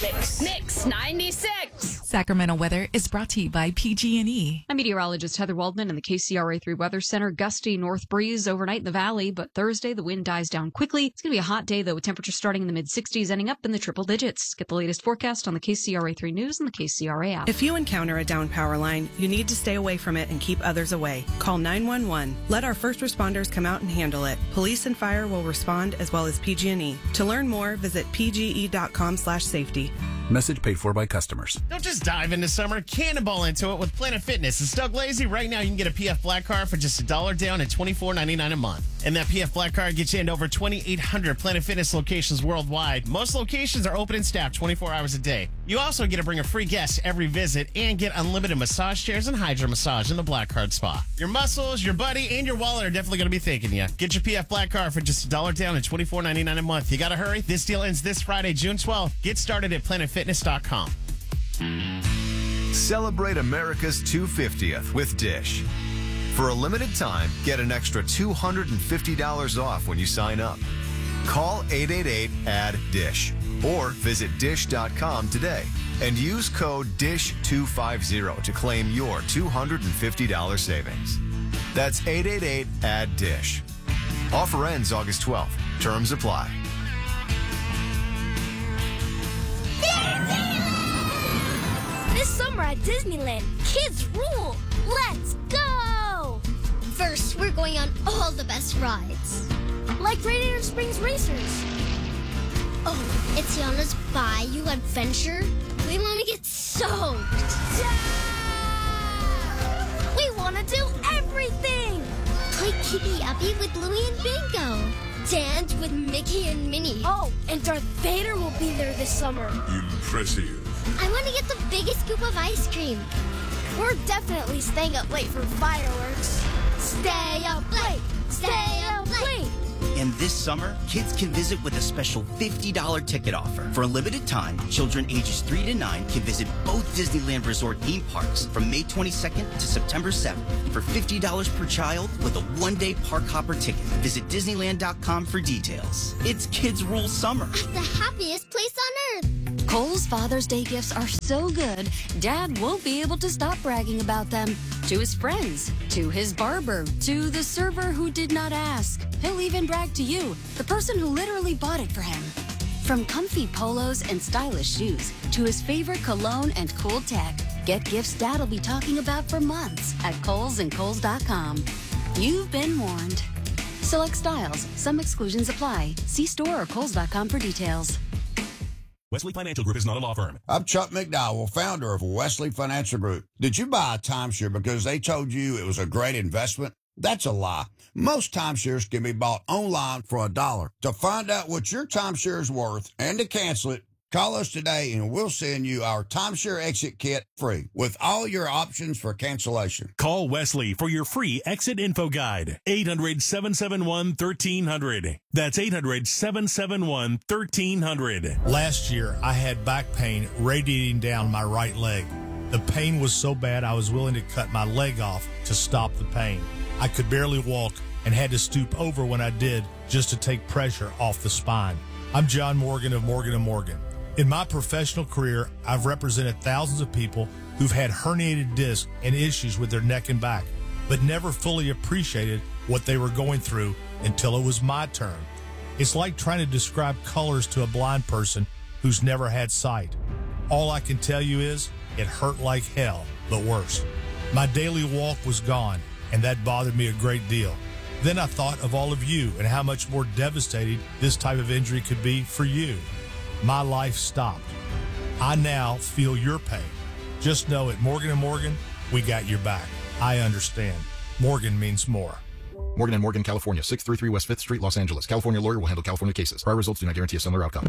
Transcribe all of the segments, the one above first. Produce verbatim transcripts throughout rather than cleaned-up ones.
Mix. Mix ninety-six. Sacramento weather is brought to you by P G and E. I'm meteorologist Heather Waldman in the K C R A three Weather Center. Gusty north breeze overnight in the valley, but Thursday the wind dies down quickly. It's going to be a hot day, though, with temperatures starting in the mid-sixties, ending up in the triple digits. Get the latest forecast on the K C R A three News and the K C R A app. If you encounter a down power line, you need to stay away from it and keep others away. Call nine one one. Let our first responders come out and handle it. Police and fire will respond, as well as P G and E. To learn more, visit p g e dot com slash safety. Message paid for by customers. Don't just dive into summer, cannonball into it with Planet Fitness. It's Doug Lazy. Right now, you can get a P F Black Card for just a dollar down and twenty-four ninety-nine a month. And that P F Black Card gets you into over twenty-eight hundred Planet Fitness locations worldwide. Most locations are open and staffed twenty-four hours a day. You also get to bring a free guest every visit and get unlimited massage chairs and hydro massage in the Black Card Spa. Your muscles, your body, and your wallet are definitely going to be thanking you. Get your P F Black Card for just a dollar down and twenty-four ninety-nine a month. You got to hurry. This deal ends this Friday, June twelfth. Get started at planet fitness dot com. Celebrate America's two hundred fiftieth with Dish. For a limited time, get an extra two hundred fifty dollars off when you sign up. Call eight eight eight, A D D, DISH or visit dish dot com today and use code D I S H two fifty to claim your two hundred fifty dollars savings. That's eight eight eight, A D D, DISH. Offer ends August twelfth. Terms apply. This summer at Disneyland, kids rule! Let's go! First, we're going on all the best rides. Like Radiator Springs Racers. Oh, it's Tiana's Bayou Adventure. We want to get soaked. Yeah! We want to do everything! Play Keepy Uppy with Louie and Bingo. Dance with Mickey and Minnie. Oh, and Darth Vader will be there this summer. Impressive. I want to get the biggest scoop of ice cream. We're definitely staying up late for fireworks. Stay up late! Stay up late! And this summer, kids can visit with a special fifty dollars ticket offer. For a limited time, children ages three to nine can visit both Disneyland Resort theme parks from May twenty-second to September seventh for fifty dollars per child with a one-day park hopper ticket. Visit disneyland dot com for details. It's Kids Rule Summer. At the happiest place on earth. Kohl's Father's Day gifts are so good, Dad won't be able to stop bragging about them. To his friends, to his barber, to the server who did not ask. He'll even brag to you, the person who literally bought it for him. From comfy polos and stylish shoes, to his favorite cologne and cool tech. Get gifts Dad'll be talking about for months at Kohl's and Kohl's dot com. You've been warned. Select styles. Some exclusions apply. See store or Kohl's dot com for details. Wesley Financial Group is not a law firm. I'm Chuck McDowell, founder of Wesley Financial Group. Did you buy a timeshare because they told you it was a great investment? That's a lie. Most timeshares can be bought online for a dollar. To find out what your timeshare is worth and to cancel it, call us today and we'll send you our timeshare exit kit free with all your options for cancellation. Call Wesley for your free exit info guide. eight hundred, seven seven one, one three zero zero. That's eight hundred, seven seven one, one three zero zero. Last year, I had back pain radiating down my right leg. The pain was so bad I was willing to cut my leg off to stop the pain. I could barely walk and had to stoop over when I did just to take pressure off the spine. I'm John Morgan of Morgan and Morgan. In my professional career, I've represented thousands of people who've had herniated discs and issues with their neck and back, but never fully appreciated what they were going through until it was my turn. It's like trying to describe colors to a blind person who's never had sight. All I can tell you is it hurt like hell, but worse. My daily walk was gone, and that bothered me a great deal. Then I thought of all of you and how much more devastating this type of injury could be for you. My life stopped. I now feel your pain. Just know at Morgan and Morgan, we got your back. I understand. Morgan means more. Morgan and Morgan, California, six thirty-three West fifth Street, Los Angeles. California lawyer will handle California cases. Prior results do not guarantee a similar outcome.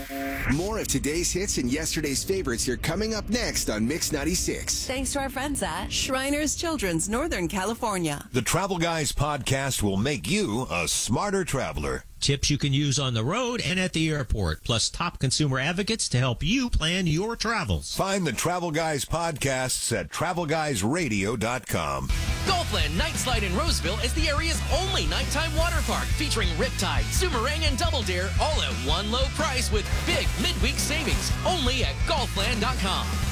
More of today's hits and yesterday's favorites here coming up next on Mix ninety-six. Thanks to our friends at Shriners Children's, Northern California. The Travel Guys podcast will make you a smarter traveler. Tips you can use on the road and at the airport, plus top consumer advocates to help you plan your travels. Find the Travel Guys podcasts at travel guys radio dot com. Golfland Night Slide in Roseville is the area's only nighttime water park featuring Riptide, Zoomerang, and Double Dare, all at one low price with big midweek savings. Only at golfland dot com.